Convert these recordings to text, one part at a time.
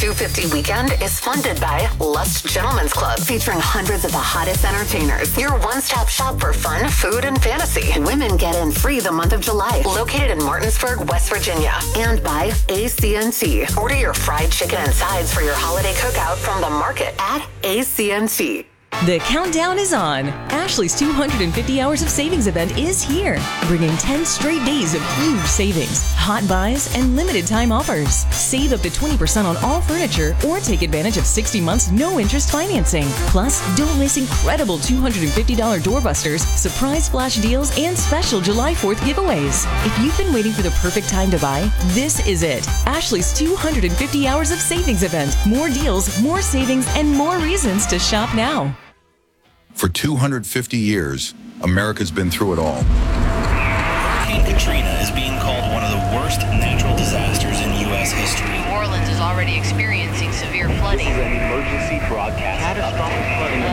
250 Weekend is funded by Lust Gentlemen's Club, featuring hundreds of the hottest entertainers. Your one-stop shop for fun, food, and fantasy. Women get in free the month of July. Located in Martinsburg, West Virginia. And by ACNT. Order your fried chicken and sides for your holiday cookout from the market at ACNT. The countdown is on. Ashley's 250 Hours of Savings event is here, bringing 10 straight days of huge savings, hot buys, and limited time offers. Save up to 20% on all furniture or take advantage of 60 months no-interest financing. Plus, don't miss incredible $250 doorbusters, surprise flash deals, and special July 4th giveaways. If you've been waiting for the perfect time to buy, this is it. Ashley's 250 Hours of Savings event. More deals, more savings, and more reasons to shop now. For 250 years, America's been through it all. Hurricane Katrina is being called one of the worst natural disasters in U.S. history. New Orleans is already experiencing severe flooding. This is an emergency broadcast. Catastrophic flooding.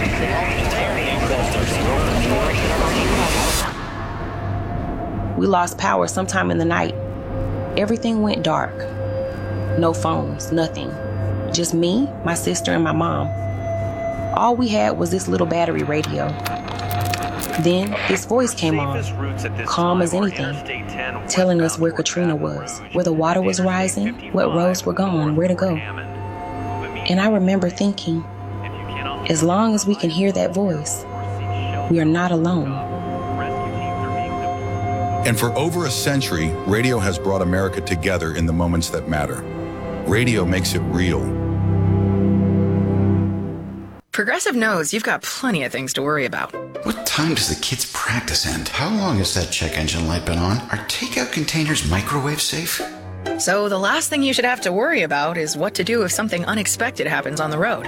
We lost power sometime in the night. Everything went dark. No phones, nothing. Just me, my sister, and my mom. All we had was this little battery radio. Then this voice came on, calm as anything, telling us where Katrina was, where the water was rising, what roads were gone, where to go. And I remember thinking, as long as we can hear that voice, we are not alone. And for over a century, radio has brought America together in the moments that matter. Radio makes it real. Progressive knows you've got plenty of things to worry about. What time does the kids' practice end? How long has that check engine light been on? Are takeout containers microwave safe? So the last thing you should have to worry about is what to do if something unexpected happens on the road.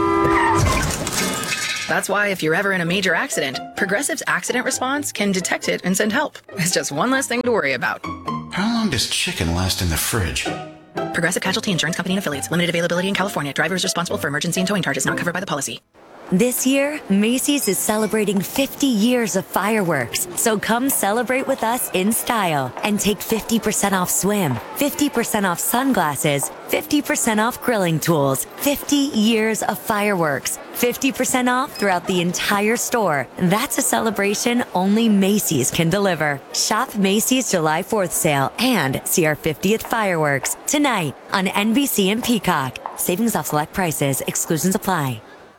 That's why if you're ever in a major accident, Progressive's accident response can detect it and send help. It's just one less thing to worry about. How long does chicken last in the fridge? Progressive Casualty Insurance Company and Affiliates. Limited availability in California. Driver is responsible for emergency and towing charges not covered by the policy. This year, Macy's is celebrating 50 years of fireworks. So come celebrate with us in style and take 50% off swim, 50% off sunglasses, 50% off grilling tools, 50 years of fireworks, 50% off throughout the entire store. That's a celebration only Macy's can deliver. Shop Macy's July 4th sale and see our 50th fireworks tonight on NBC and Peacock. Savings off select prices. Exclusions apply.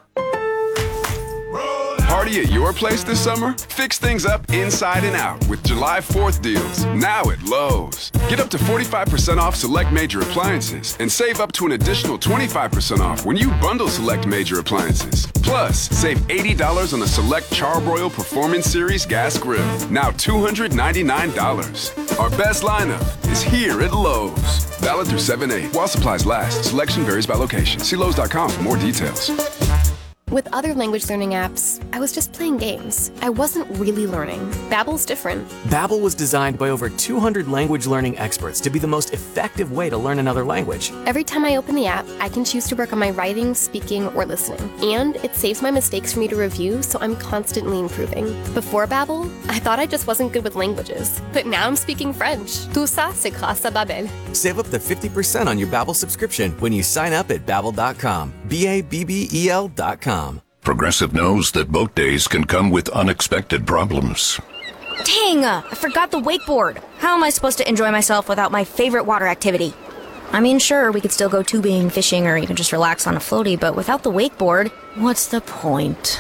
Party at your place this summer? Fix things up inside and out with July 4th deals, now at Lowe's. Get up to 45% off select major appliances and save up to an additional 25% off when you bundle select major appliances. Plus, save $80 on a select Charbroil Performance Series gas grill, now $299. Our best lineup is here at Lowe's. Valid through 7/8 while supplies last. Selection varies by location. See Lowe's.com for more details. With other language learning apps, I was just playing games. I wasn't really learning. Babbel's different. Babbel was designed by over 200 language learning experts to be the most effective way to learn another language. Every time I open the app, I can choose to work on my writing, speaking, or listening. And it saves my mistakes for me to review, so I'm constantly improving. Before Babbel, I thought I just wasn't good with languages. But now I'm speaking French. Tout ça, c'est grâce à Babbel. Save up to 50% on your Babbel subscription when you sign up at Babbel.com. Babbel.com. Progressive knows that boat days can come with unexpected problems. Dang, I forgot the wakeboard. How am I supposed to enjoy myself without my favorite water activity? I mean, sure, we could still go tubing, fishing, or even just relax on a floaty, but without the wakeboard, what's the point?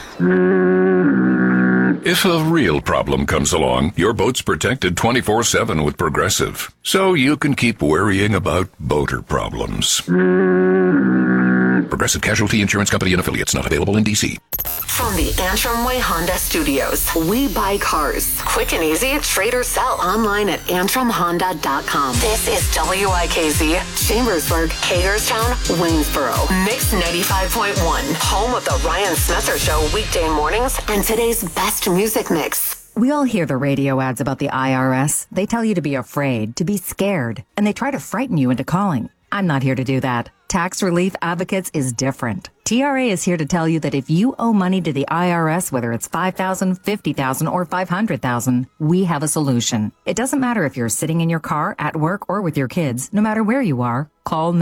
If a real problem comes along, your boat's protected 24/7 with Progressive, so you can keep worrying about boater problems. Progressive Casualty Insurance Company and Affiliates, not available in D.C. From the Antrim Way Honda Studios, we buy cars. Quick and easy, trade or sell online at antrimhonda.com. This is WIKZ, Chambersburg, Hagerstown, Waynesboro, Mix 95.1, home of the Ryan Smetzer Show weekday mornings and today's best music mix. We all hear the radio ads about the IRS. They tell you to be afraid, to be scared, and they try to frighten you into calling. I'm not here to do that. Tax Relief Advocates is different. TRA is here to tell you that if you owe money to the IRS, whether it's $5,000, $50,000, or $500,000, we have a solution. It doesn't matter if you're sitting in your car, at work, or with your kids. No matter where you are, call now.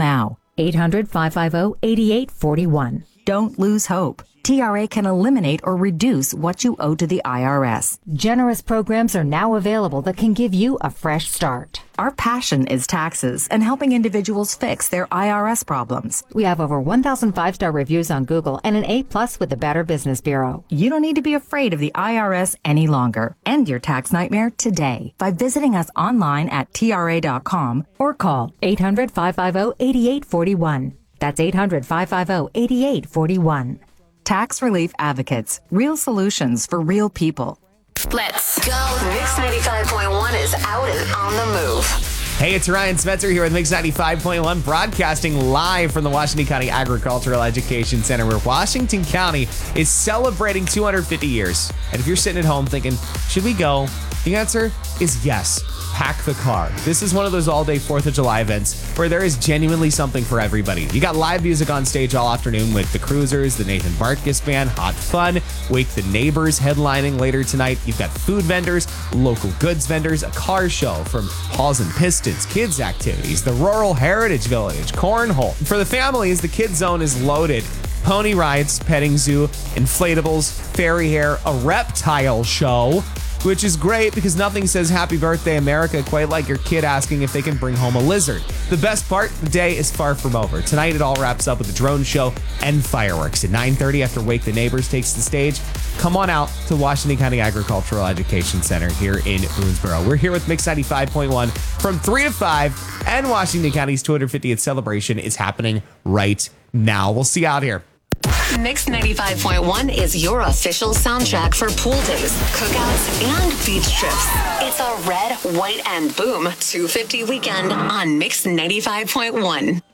800-550-8841. Don't lose hope. TRA can eliminate or reduce what you owe to the IRS. Generous programs are now available that can give you a fresh start. Our passion is taxes and helping individuals fix their IRS problems. We have over 1,000 5-star reviews on Google and an A+ with the Better Business Bureau. You don't need to be afraid of the IRS any longer. End your tax nightmare today by visiting us online at TRA.com or call 800-550-8841. That's 800-550-8841. Tax Relief Advocates. Real solutions for real people. Let's go. Mix 95.1 is out and on the move. Hey, it's Ryan Spencer here with Mix 95.1, broadcasting live from the Washington County Agricultural Education Center, where Washington County is celebrating 250 years. And if you're sitting at home thinking, should we go? The answer is yes. Pack the car. This is one of those all-day 4th of July events where there is genuinely something for everybody. You got live music on stage all afternoon with the Cruisers, the Nathan Bartkus Band, Hot Fun, Wake the Neighbors headlining later tonight. You've got food vendors, local goods vendors, a car show from Paws and Pistons, kids activities, the Rural Heritage Village, cornhole. For the families, the Kids Zone is loaded. Pony rides, petting zoo, inflatables, fairy hair, a reptile show, which is great because nothing says Happy Birthday America quite like your kid asking if they can bring home a lizard. The best part, the day is far from over. Tonight it all wraps up with a drone show and fireworks. At 9:30 after Wake the Neighbors takes the stage, come on out to Washington County Agricultural Education Center here in Boonesboro. We're here with Mix 95.1 from 3 to 5, and Washington County's 250th celebration is happening right now. We'll see you out here. Mix 95.1 is your official soundtrack for pool days, cookouts, and beach trips. It's a red, white, and boom 250 weekend on Mix 95.1.